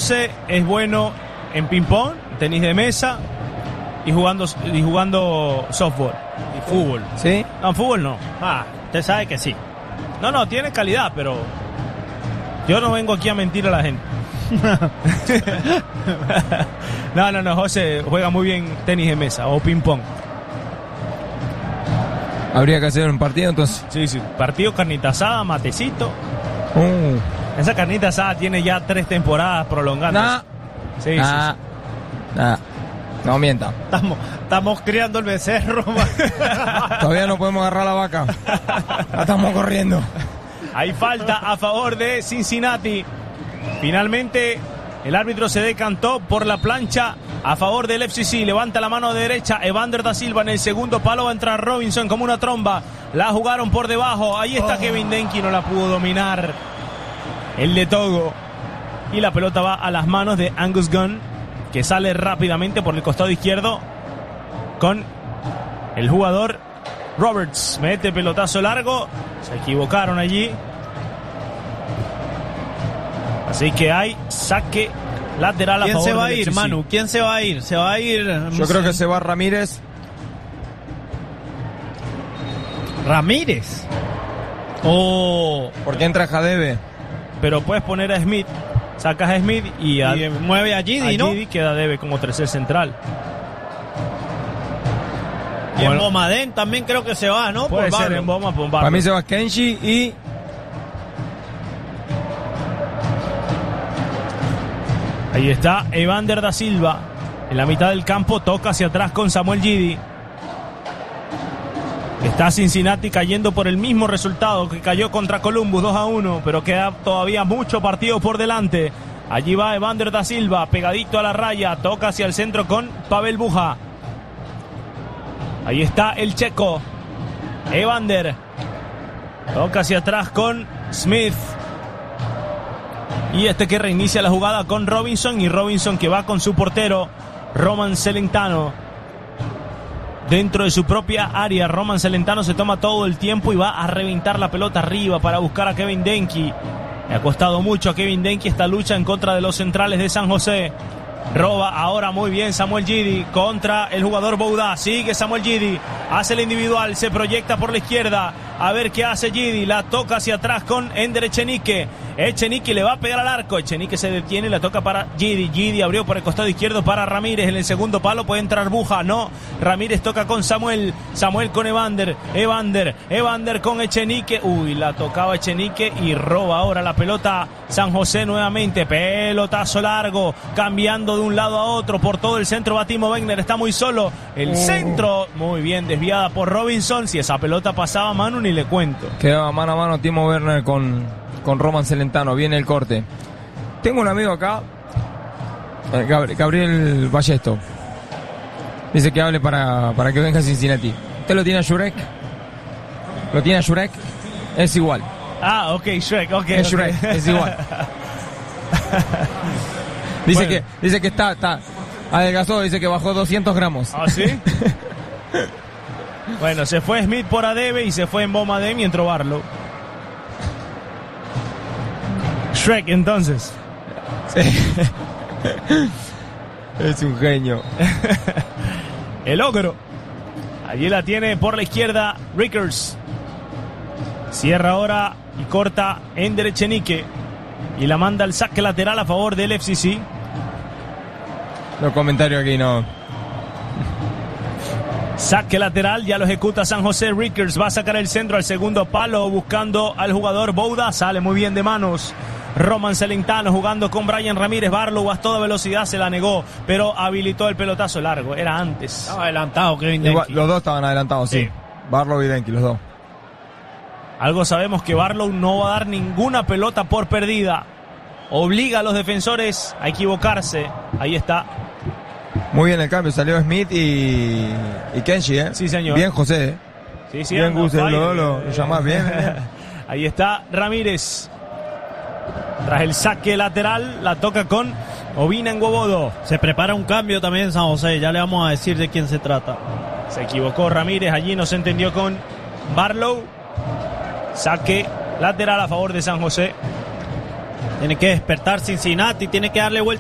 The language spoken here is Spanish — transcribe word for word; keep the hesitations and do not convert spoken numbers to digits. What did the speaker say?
José es bueno en ping-pong, tenis de mesa y jugando, y jugando softball. Y fútbol. ¿Sí? No, fútbol no. Ah, usted sabe que sí. No, no, tiene calidad, pero yo no vengo aquí a mentir a la gente. No, no, no, José juega muy bien tenis de mesa o ping-pong. Habría que hacer un partido entonces. Sí, sí, partido, carnita asada, matecito. Uh. Esa carnita asada tiene ya tres temporadas prolongadas. Nah. Sí, Nah. sí, sí. Nah. No mienta. Estamos, estamos criando el becerro. Todavía no podemos agarrar la vaca. La estamos corriendo. Hay falta a favor de Cincinnati. Finalmente el árbitro se decantó por la plancha a favor del F C C. Levanta la mano derecha Evander da Silva. En el segundo palo va a entrar Robinson como una tromba. La jugaron por debajo. Ahí está oh. Kevin Denki, no la pudo dominar el de Togo. Y la pelota va a las manos de Angus Gunn, que sale rápidamente por el costado izquierdo con el jugador Roberts. Mete pelotazo largo. Se equivocaron allí. Así que hay saque lateral a favor. ¿Quién se va a ir, ir, F C C? Manu? ¿Quién se va a ir? ¿Se va a ir? Yo creo que se va Ramírez. ¿Ramírez? Oh. Porque entra Jadebe. Pero puedes poner a Smith. Sacas a Smith y, a, y mueve a Gidi, ¿no? Gidi queda Debe como tercer central. Y bueno, en Bomadén también creo que se va, ¿no? Puede por ser Barlow. en Boma por Barlow. Para mí se va Kenshi y... Ahí está Evander da Silva. En la mitad del campo toca hacia atrás con Samuel Gidi. Está Cincinnati cayendo por el mismo resultado que cayó contra Columbus, dos a uno, pero queda todavía mucho partido por delante. Allí va Evander da Silva, pegadito a la raya, toca hacia el centro con Pavel Buja. Ahí está el checo, Evander. Toca hacia atrás con Smith. Y este que reinicia la jugada con Robinson, y Robinson que va con su portero, Roman Celentano. Dentro de su propia área, Roman Celentano se toma todo el tiempo y va a reventar la pelota arriba para buscar a Kevin Denki. Le ha costado mucho a Kevin Denki esta lucha en contra de los centrales de San José. Roba ahora muy bien Samuel Gidi contra el jugador Bouda. Sigue Samuel Gidi, hace el individual, se proyecta por la izquierda. A ver qué hace Gidi, la toca hacia atrás con Ender Echenique. Echenique le va a pegar al arco, Echenique se detiene, la toca para Gidi. Gidi abrió por el costado izquierdo para Ramírez. En el segundo palo puede entrar Buja, no. Ramírez toca con Samuel, Samuel con Evander, Evander, Evander con Echenique. Uy, la tocaba Echenique y roba ahora la pelota San José nuevamente. Pelotazo largo, cambiando de un lado a otro por todo el centro. Va Timo Wegner, está muy solo. El oh. centro, muy bien desviada por Robinson. Si esa pelota pasaba a mano, ni le cuento. Quedaba mano a mano Timo Werner con, con Roman Celentano. Viene el corte. Tengo un amigo acá, Gabri- Gabriel Ballesto. Dice que hable para, para que venga a Cincinnati. ¿Usted lo tiene a Shurek? ¿Lo tiene a Shurek? Es igual. Ah, ok, Shrek, ok. Es okay. Shrek, es igual. Dice, bueno. que, dice que está, está adelgazó, dice que bajó doscientos gramos. ¿Ah, sí? Bueno, se fue Smith por Adebe y se fue en Bomadem y entró Barlow. Shrek, entonces. Sí. Es un genio. El ogro. Allí la tiene por la izquierda Rickers. Cierra ahora y corta Ender Echenique. Y la manda al saque lateral a favor del F C C. Los comentarios aquí no. Saque lateral, ya lo ejecuta San José. Rickers va a sacar el centro al segundo palo buscando al jugador Bouda. Sale muy bien de manos Roman Celentano jugando con Brian Ramírez. Barlow a toda velocidad se la negó, pero habilitó el pelotazo largo. Era antes. Estaba adelantado Kevin Denki. Igual, los dos estaban adelantados, sí. Sí. Barlow y Denki, los dos. Algo sabemos que Barlow no va a dar ninguna pelota por perdida. Obliga a los defensores a equivocarse. Ahí está. Muy bien el cambio, salió Smith y, y Kenshi, ¿eh? Sí, señor. Bien José, ¿eh? Sí, sí, bien anda Gus, on lo, fire. lo, lo llamás bien. ¿eh? Ahí está Ramírez. Tras el saque lateral, la toca con Ovina en Gobodo. Se prepara un cambio también en San José. Ya le vamos a decir de quién se trata. Se equivocó Ramírez, allí no se entendió con Barlow. Saque lateral a favor de San José. Tiene que despertar Cincinnati, tiene que darle vuelta